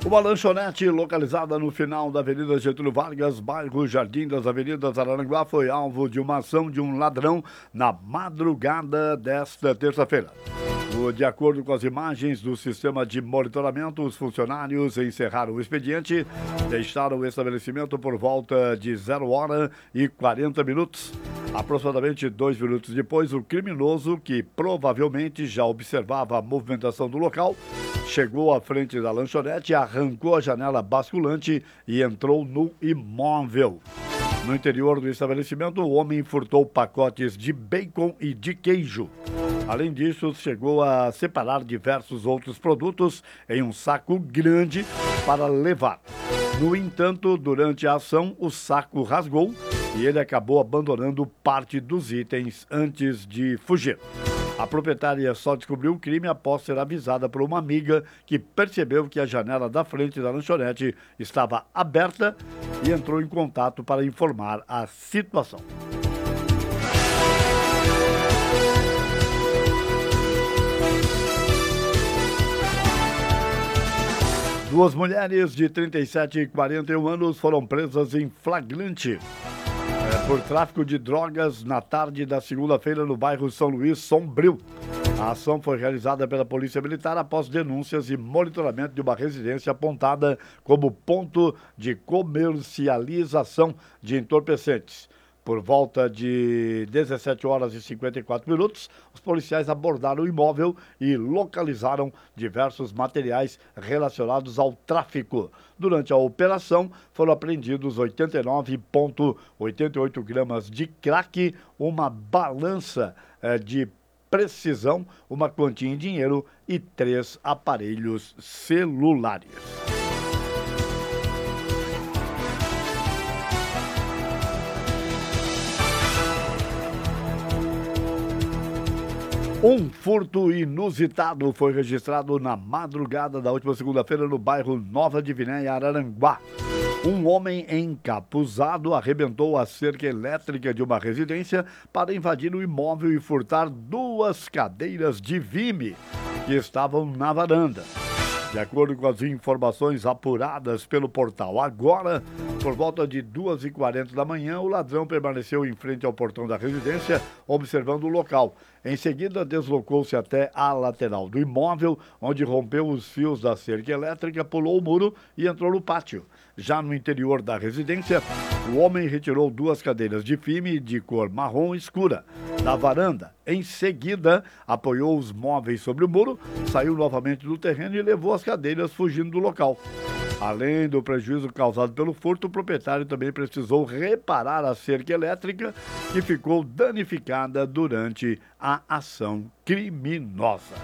Uma lanchonete localizada no final da Avenida Getúlio Vargas, bairro Jardim das Avenidas, Araranguá, foi alvo de uma ação de um ladrão na madrugada desta terça-feira. De acordo com as imagens do sistema de monitoramento, os funcionários encerraram o expediente, deixaram o estabelecimento por volta de 0h40. Aproximadamente 2 minutos depois, o criminoso, que provavelmente já observava a movimentação do local, chegou à frente da lanchonete, arrancou a janela basculante e entrou no imóvel. No interior do estabelecimento, o homem furtou pacotes de bacon e de queijo. Além disso, chegou a separar diversos outros produtos em um saco grande para levar. No entanto, durante a ação, o saco rasgou e ele acabou abandonando parte dos itens antes de fugir. A proprietária só descobriu o crime após ser avisada por uma amiga que percebeu que a janela da frente da lanchonete estava aberta e entrou em contato para informar a situação. Duas mulheres de 37 e 41 anos foram presas em flagrante por tráfico de drogas na tarde da segunda-feira no bairro São Luís, Sombrio. A ação foi realizada pela Polícia Militar após denúncias e monitoramento de uma residência apontada como ponto de comercialização de entorpecentes. Por volta de 17h54, os policiais abordaram o imóvel e localizaram diversos materiais relacionados ao tráfico. Durante a operação, foram apreendidos 89,88 gramas de crack, uma balança de precisão, uma quantia em dinheiro e 3 aparelhos celulares. Um furto inusitado foi registrado na madrugada da última segunda-feira no bairro Nova Divinéia, Araranguá. Um homem encapuzado arrebentou a cerca elétrica de uma residência para invadir o imóvel e furtar 2 cadeiras de vime que estavam na varanda. De acordo com as informações apuradas pelo portal Agora, por volta de 2h40 da manhã, o ladrão permaneceu em frente ao portão da residência, observando o local. Em seguida, deslocou-se até a lateral do imóvel, onde rompeu os fios da cerca elétrica, pulou o muro e entrou no pátio. Já no interior da residência, o homem retirou 2 cadeiras de filme de cor marrom escura da varanda. Em seguida, apoiou os móveis sobre o muro, saiu novamente do terreno e levou as cadeiras fugindo do local. Além do prejuízo causado pelo furto, o proprietário também precisou reparar a cerca elétrica que ficou danificada durante a ação criminosa.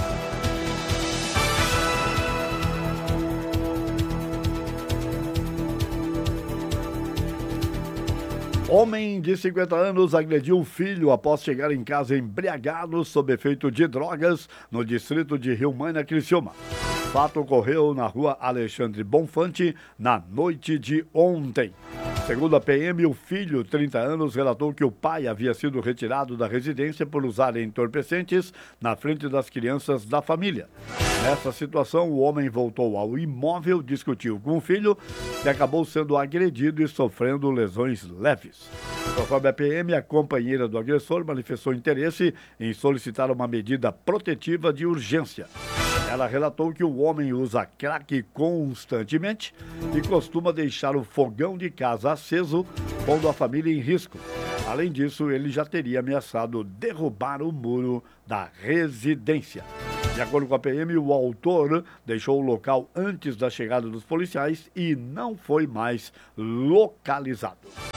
Homem de 50 anos agrediu o filho após chegar em casa embriagado sob efeito de drogas no distrito de Rio Mânia, Criciúma. O fato ocorreu na rua Alexandre Bonfante na noite de ontem. Segundo a PM, o filho, 30 anos, relatou que o pai havia sido retirado da residência por usar entorpecentes na frente das crianças da família. Nessa situação, o homem voltou ao imóvel, discutiu com o filho e acabou sendo agredido e sofrendo lesões leves. Conforme a PM, a companheira do agressor manifestou interesse em solicitar uma medida protetiva de urgência. Ela relatou que o homem usa crack constantemente e costuma deixar o fogão de casa aceso, pondo a família em risco. Além disso, ele já teria ameaçado derrubar o muro da residência. De acordo com a PM, o autor deixou o local antes da chegada dos policiais e não foi mais localizado.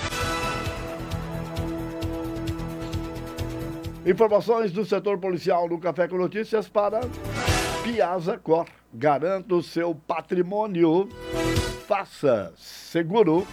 Informações do setor policial no Café com Notícias para Piazza Cor. Garanta o seu patrimônio. Faça seguro.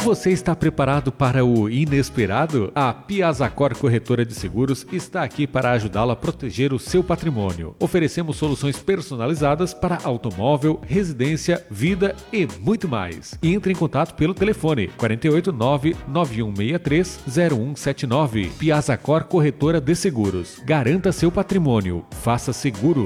Você está preparado para o inesperado? A Piazacor Corretora de Seguros está aqui para ajudá-lo a proteger o seu patrimônio. Oferecemos soluções personalizadas para automóvel, residência, vida e muito mais. Entre em contato pelo telefone 489-9163-0179. Piazacor Corretora de Seguros. Garanta seu patrimônio. Faça seguro.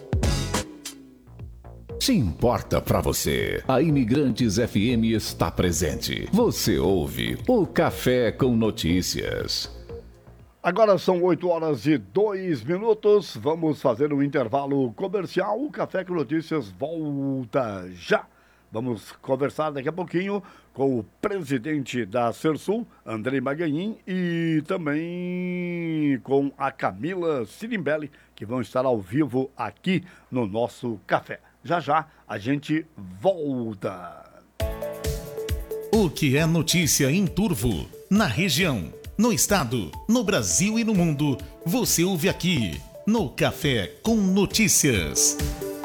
Se importa pra você, a Imigrantes FM está presente. Você ouve o Café com Notícias. Agora são 8h02. Vamos fazer um intervalo comercial. O Café com Notícias volta já. Vamos conversar daqui a pouquinho com o presidente da Sersul, Andrei Maganhin, e também com a Camila Sirimbelli, que vão estar ao vivo aqui no nosso café. Já já a gente volta. O que é notícia em Turvo, na região, no estado, no Brasil e no mundo, você ouve aqui no Café com Notícias.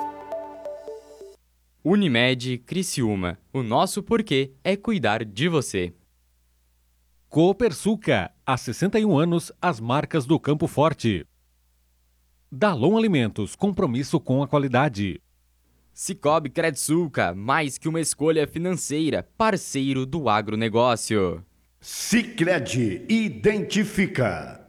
Unimed Criciúma. O nosso porquê é cuidar de você. Copersuca. Há 61 anos, as marcas do Campo Forte. Dalon Alimentos. Compromisso com a qualidade. Cicobi Credsulca, mais que uma escolha financeira, parceiro do agronegócio. Sicredi identifica.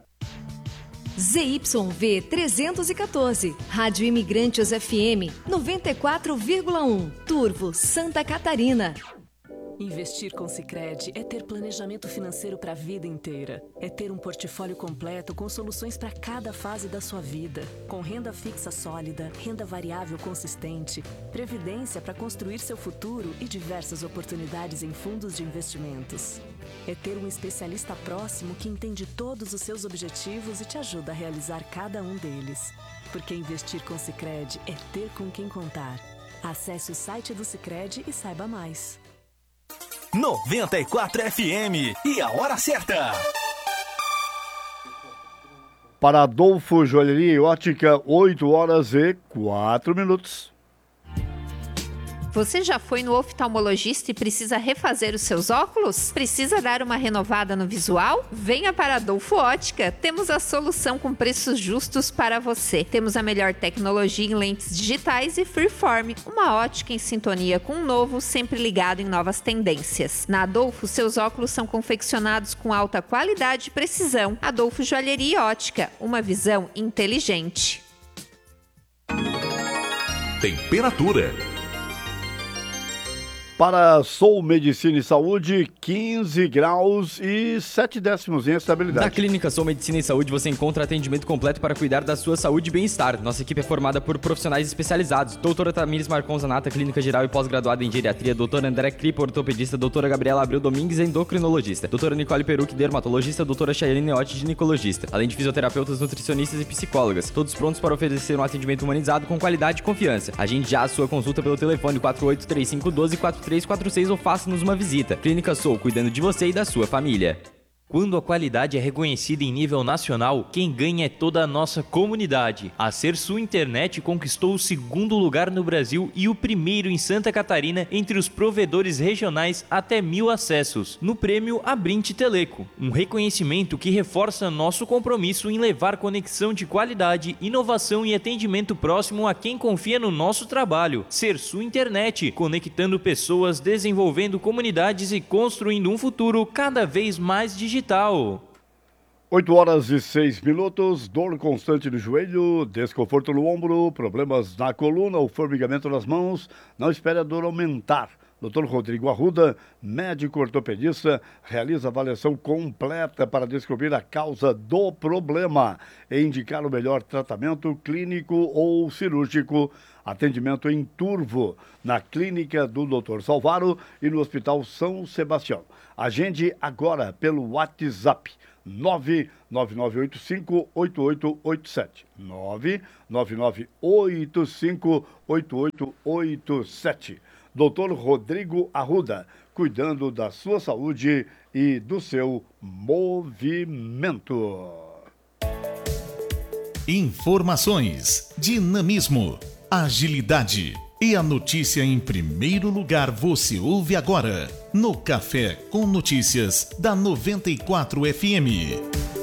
ZYV 314, Rádio Imigrantes FM 94,1, Turvo, Santa Catarina. Investir com Sicredi é ter planejamento financeiro para a vida inteira. É ter um portfólio completo com soluções para cada fase da sua vida. Com renda fixa sólida, renda variável consistente, previdência para construir seu futuro e diversas oportunidades em fundos de investimentos. É ter um especialista próximo que entende todos os seus objetivos e te ajuda a realizar cada um deles. Porque investir com Sicredi é ter com quem contar. Acesse o site do Sicredi e saiba mais. 94 FM e a hora certa. Para Adolfo Joalheria e Ótica, 8h04. Você já foi no oftalmologista e precisa refazer os seus óculos? Precisa dar uma renovada no visual? Venha para Adolfo Ótica. Temos a solução com preços justos para você. Temos a melhor tecnologia em lentes digitais e Freeform, uma ótica em sintonia com o novo, sempre ligado em novas tendências. Na Adolfo, seus óculos são confeccionados com alta qualidade e precisão. Adolfo Joalheria e Ótica, uma visão inteligente. Temperatura. Para Sou Medicina e Saúde, 15 graus e 7 décimos em estabilidade. Na Clínica Sou Medicina e Saúde você encontra atendimento completo para cuidar da sua saúde e bem-estar. Nossa equipe é formada por profissionais especializados. Doutora Tamires Marcon Zanata, clínica geral e pós-graduada em geriatria. Doutora André Kripa, ortopedista. Doutora Gabriela Abreu Domingues, endocrinologista. Doutora Nicole Peruc, dermatologista. Doutora Chayane Neotti, ginecologista. Além de fisioterapeutas, nutricionistas e psicólogas. Todos prontos para oferecer um atendimento humanizado com qualidade e confiança. Agende já a sua consulta pelo telefone 4835124346 ou faça-nos uma visita. Clínica Sou, cuidando de você e da sua família. Quando a qualidade é reconhecida em nível nacional, quem ganha é toda a nossa comunidade. A Sersul Internet conquistou o 2º lugar no Brasil e o 1º em Santa Catarina entre os provedores regionais até 1.000 acessos, no prêmio Abrinte Teleco. Um reconhecimento que reforça nosso compromisso em levar conexão de qualidade, inovação e atendimento próximo a quem confia no nosso trabalho. Sersul Internet, conectando pessoas, desenvolvendo comunidades e construindo um futuro cada vez mais digital. 8h06, dor constante no joelho, desconforto no ombro, problemas na coluna ou formigamento nas mãos. Não espere a dor aumentar. Dr. Rodrigo Arruda, médico ortopedista, realiza avaliação completa para descobrir a causa do problema e indicar o melhor tratamento clínico ou cirúrgico. Atendimento em Turvo, na clínica do Dr. Salvaro e no Hospital São Sebastião. Agende agora pelo WhatsApp 99985-8887. 99985-8887. Dr. Rodrigo Arruda, cuidando da sua saúde e do seu movimento. Informações, dinamismo, agilidade e a notícia em primeiro lugar você ouve agora no Café com Notícias da 94 FM.